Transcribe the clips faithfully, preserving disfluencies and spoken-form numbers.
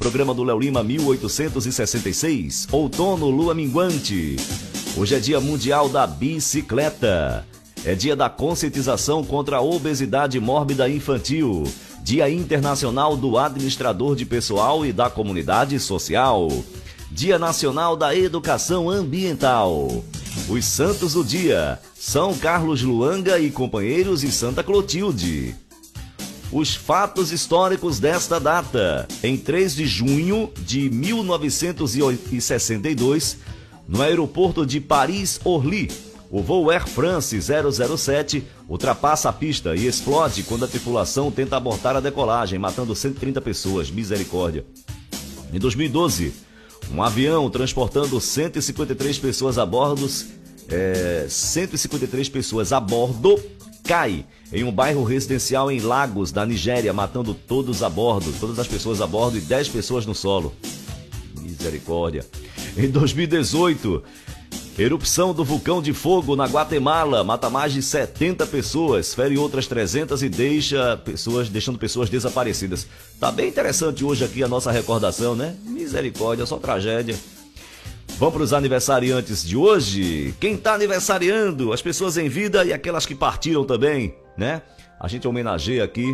programa do Léo Lima mil oitocentos e sessenta e seis, outono, lua minguante. Hoje é dia mundial da bicicleta. É dia da conscientização contra a obesidade mórbida infantil. Dia internacional do administrador de pessoal e da comunidade social. Dia nacional da educação ambiental. Os santos do dia: São Carlos Luanga e companheiros e Santa Clotilde. Os fatos históricos desta data: em três de junho de mil novecentos e sessenta e dois, no aeroporto de Paris-Orly, o voo Air France zero zero sete ultrapassa a pista e explode quando a tripulação tenta abortar a decolagem, matando cento e trinta pessoas. Misericórdia. Em dois mil e doze, um avião transportando cento e cinquenta e três pessoas a bordo, é, cento e cinquenta e três pessoas a bordo, cai em um bairro residencial em Lagos, da Nigéria, matando todos a bordo, todas as pessoas a bordo e dez pessoas no solo. Misericórdia. Em dois mil e dezoito, erupção do vulcão de fogo na Guatemala mata mais de setenta pessoas, fere outras trezentas e deixa pessoas, deixando pessoas desaparecidas. Tá bem interessante hoje aqui a nossa recordação, né? Misericórdia, só tragédia. Vamos para os aniversariantes de hoje. Quem tá aniversariando? As pessoas em vida e aquelas que partiram também, né? A gente homenageia aqui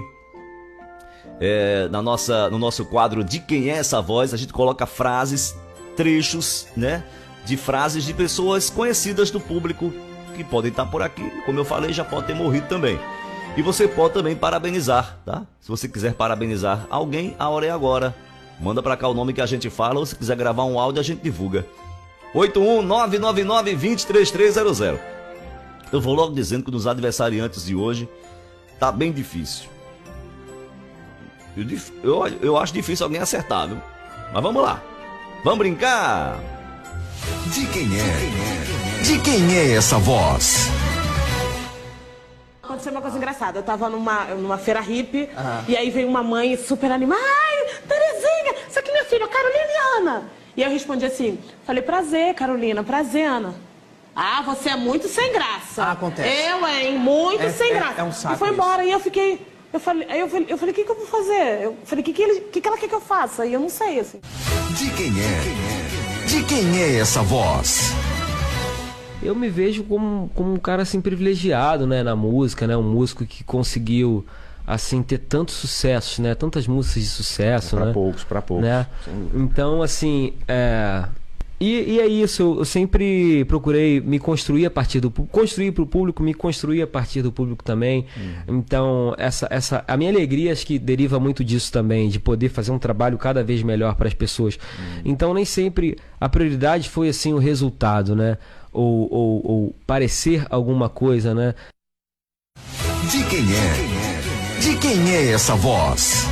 é, na nossa, no nosso quadro De Quem é Essa Voz. A gente coloca frases, trechos, né, de frases de pessoas conhecidas do público que podem estar por aqui. Como eu falei, já pode ter morrido também. E você pode também parabenizar, tá? Se você quiser parabenizar alguém, a hora é agora. Manda pra cá o nome que a gente fala, ou se quiser gravar um áudio, a gente divulga. oito um nove nove nove, dois zero três três zero zero. Eu vou logo dizendo que nos aniversariantes de hoje tá bem difícil. Eu, eu, eu acho difícil alguém acertar, viu? Mas vamos lá. Vamos brincar? De quem é? De quem é essa voz? Aconteceu uma coisa engraçada. Eu tava numa, numa feira hippie, uhum. E aí veio uma mãe super animada. Ai, Terezinha, isso aqui é minha filha, Carolina e Ana. E eu respondi assim, falei, prazer, Carolina, prazer, Ana. Ah, você é muito sem graça. Ah, acontece. Eu, hein, muito é, sem é, graça. É um saco. E foi embora, isso. E eu fiquei... Eu falei, aí eu falei, eu falei, o que, que eu vou fazer? Eu falei, o que, que, ele, que, que ela quer que eu faça? E eu não sei, assim. De quem é? De quem é essa voz? Eu me vejo como, como um cara, assim, privilegiado, né, na música, né? Um músico que conseguiu, assim, ter tantos sucessos, né? Tantas músicas de sucesso, é pra né? Para poucos, para poucos. Né? Então, assim, é... E, e é isso, eu, eu sempre procurei me construir a partir do público, construir para o público, me construir a partir do público também. Uhum. Então, essa, essa, a minha alegria acho que deriva muito disso também, de poder fazer um trabalho cada vez melhor para as pessoas. Uhum. Então, nem sempre a prioridade foi assim o resultado, né? Ou, ou, ou parecer alguma coisa, né? De quem é? De quem é essa voz?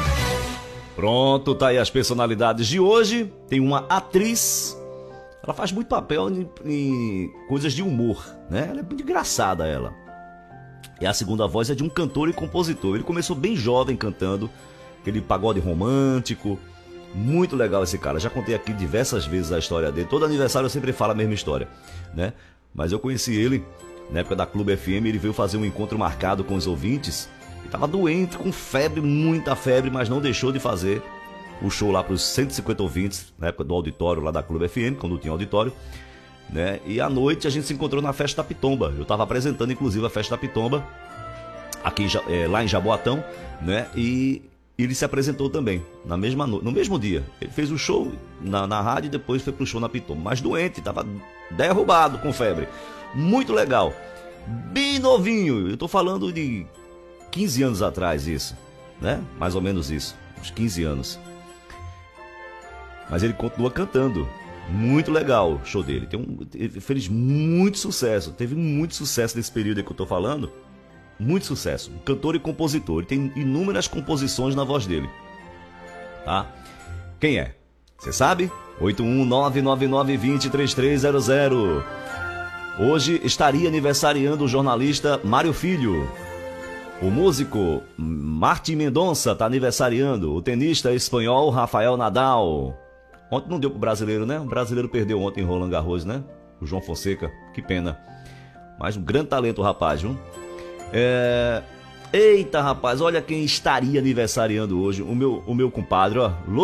Pronto, tá aí as personalidades de hoje. Tem uma atriz... Ela faz muito papel em, em coisas de humor, né? Ela é muito engraçada, ela. E a segunda voz é de um cantor e compositor. Ele começou bem jovem cantando aquele pagode romântico. Muito legal esse cara. Já contei aqui diversas vezes a história dele. Todo aniversário eu sempre falo a mesma história, né? Mas eu conheci ele na época da Clube F M. Ele veio fazer um encontro marcado com os ouvintes. Ele estava doente, com febre, muita febre, mas não deixou de fazer o show lá para os cento e cinquenta ouvintes, na época do auditório lá da Clube F M, quando tinha auditório, né? E à noite a gente se encontrou na Festa da Pitomba. Eu estava apresentando, inclusive, a Festa da Pitomba, aqui, é, lá em Jaboatão, né? E ele se apresentou também, na mesma no... no mesmo dia. Ele fez o show na, na rádio e depois foi pro show na Pitomba. Mas doente, estava derrubado com febre. Muito legal. Bem novinho. Eu tô falando de quinze anos atrás, isso, né? Mais ou menos isso, uns quinze anos. Mas ele continua cantando. Muito legal o show dele. Tem um, ele fez muito sucesso. Teve muito sucesso nesse período aí que eu tô falando. Muito sucesso. Um cantor e compositor. Ele tem inúmeras composições na voz dele. Tá? Quem é? Você sabe? oito um nove nove nove, dois três três zero zero. Hoje estaria aniversariando o jornalista Mário Filho. O músico Martim Mendonça está aniversariando. O tenista espanhol Rafael Nadal. Ontem não deu pro brasileiro, né? O brasileiro perdeu ontem em Roland Garros, né? O João Fonseca, que pena. Mas um grande talento o rapaz, viu? É... Eita, rapaz, olha quem estaria aniversariando hoje. O meu, o meu compadre, ó.